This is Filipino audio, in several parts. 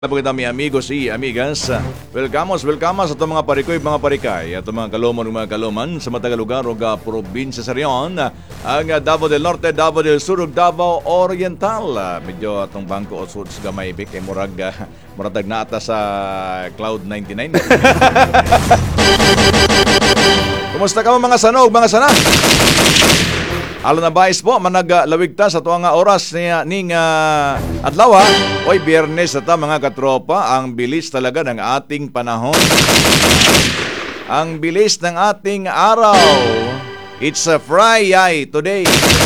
Napaganda mi amigos y amigas. Welcome sa itong mga parikoy, mga parikay at mga kalumon mga kaluman sa matagal lugar o probinsya sa riyon. Ang Davao del Norte, Davao del Sur, Davao Oriental. Medyo atong bangko o suits gamay bik kay muratag na ata sa Cloud 99. Kumusta ka mga sanog, mga sana? Alam na bayis po, managlawigta sa tuwang oras ning adlaw ha. Oy, biyernes na ta mga katropa. Ang bilis talaga ng ating panahon. Ang bilis ng ating araw. It's a Friday today.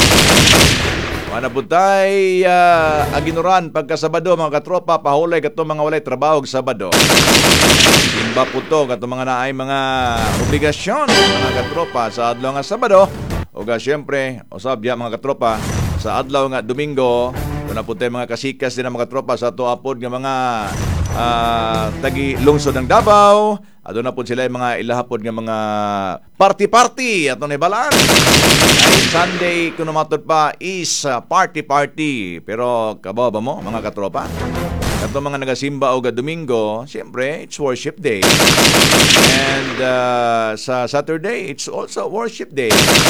Manaputay aginuran pagka Sabado mga katropa. Pahulay kato mga walay trabaho Sabado. Simba po to kato mga naay mga obligasyon mga katropa sa adlaw nga Sabado. O siyempre, osabya mga katropa, sa adlaw nga Domingo, na po tayo mga kasikas din ang mga katropa sa tuapod ng mga tagi lungsod ng Davao. Ato na po sila yung mga ilahapod ng mga party-party. Ato na ibalaan. Ay Sunday, kung namatod pa, is party-party. Pero kabaw ba mo, mga katropa? Ato mga nagasimba o Domingo, siyempre, it's worship day. And sa Saturday, it's also worship day.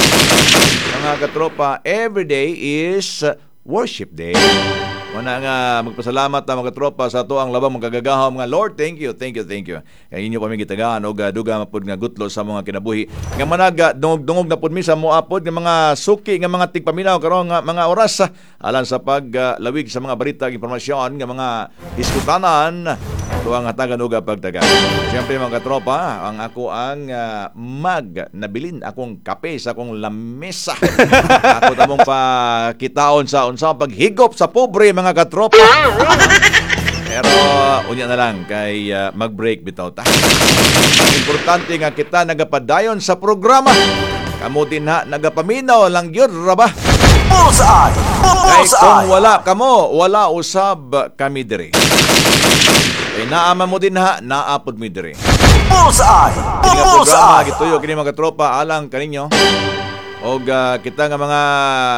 Mga katropa, every day is worship day. Muna nga magpasalamat na mga katropa sa ito ang labang magkagagahaw mga Lord, thank you. Kaya inyo kami gitagaan o duga mapod nga gutlo sa mga kinabuhi. Nga managa, dungog na pod mi sa muapod ng mga suki ng mga tigpaminaw karon nga mga oras alang sa paglawig sa mga balita impormasyon ng mga diskutanan ito ang hatagan o pagtaga. Siyempre mga katropa, ako ang nabilin akong kape sa akong lamesa. Ako tamong pakitaon sa unsang paghigop sa pobre mga katropa. Pero unya na lang kay mag-break bitaw ta. Ang importante nga kita nagapadayon sa programa. Kamo din nagapaminaw lang gyud ra ba? Bullseye! Kay kung wala kamo, wala usab kami diri. Kay naama mo din naapod mi diri. Bullseye! Bullseye! Gituyo kini mga katropa alang kaninyo. Og kita nga mga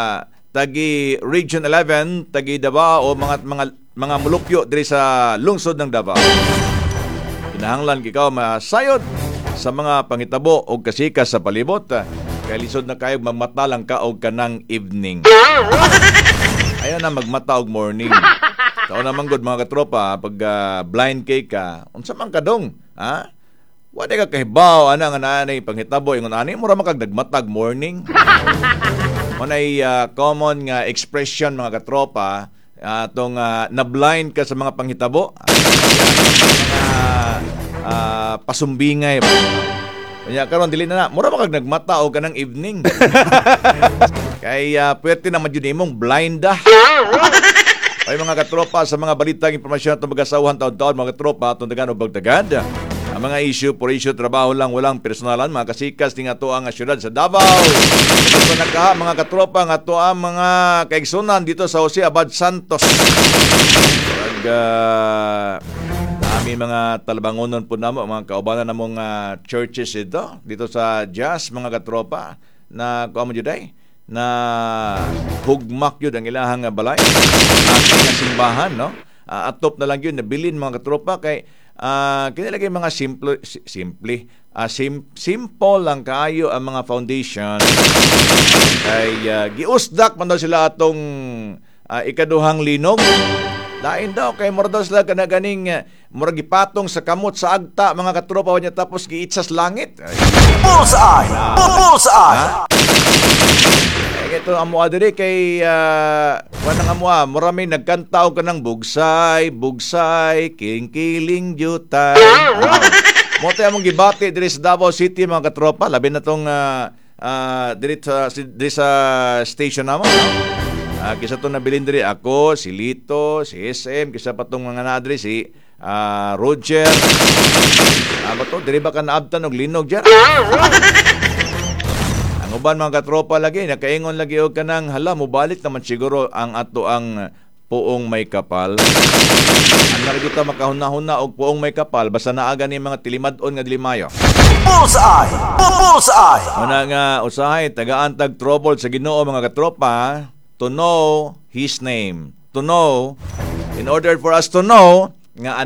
tagi Region 11, tagi Davao o mga mulupyo diri sa lungsod ng Davao. Kinahanglan kikaw masayod sa mga pangitabo o kasikas sa palibot. Kaya lisod na kayo magmata lang ka og kanang evening. Ayaw na magmata og morning. Tao naman good mga katropa, pag blind cake ka, unsa man kadong, ha? Wala ka kahibaw, nga nanay, panghitabo, ingon ani, mura makagdagmatag morning. Manay common nga expression mga katropa, itong na-blind ka sa mga panghitabo, mga pasumbingay ba? Kanya karon dili na mura makagdagmata o kanang evening. Kaya pwede na madyun imong blind ay mga katropa sa mga balitang impormasyon at mag-asawahan taon-taon mga katropa at tundagan o bagdagad. Ang mga issue por issue, trabaho lang, walang personalan, mga kasikas ng ato ang syudad sa Davao. Ito nagkaha mga katropa ng ato ang mga kaigsunan dito sa Jose Abad Santos. Nami mga talabangonon po namo, mga kaubanan namong churches dito sa Jazz mga katropa na kuha mo juday na hugmak yun ang ilahang balay na simbahan, no? Atop na lang yun nabilin mga katropa kay kinilagay mga simple lang kaayo ang mga foundation kay giusdak man daw sila atong ikaduhang linog. Lain daw kay mura daw sila ganing mura gipatong sa kamot sa agta mga katropa niya tapos giitsas langit. Bullseye! Bullseye! Ito ang mua diri kay wanang amua marami nagkanta og kanang bugsay kiling jutay. Mo tay among gibati diri sa Davao City mga katropa labi na tong diri sa station namo. Kisa to nabilin diri ako, si Lito, si SM, kisa pa tong mga na diri si Roger. Bato diri ba ka naabtan og linog diyan? Ang uban mga katropa lagi, nakaingon lagi o kanang hala, mubalit naman siguro ang ato ang puong may kapal. Ang nakikita makahuna-huna og puong may kapal, basta naaga ni mga tilimad-on nga dilimayo. Bullseye! Bullseye! Muna nga usahay, tagaan-tag trouble sa Ginoo mga katropa, to know His name. To know, in order for us to know, nga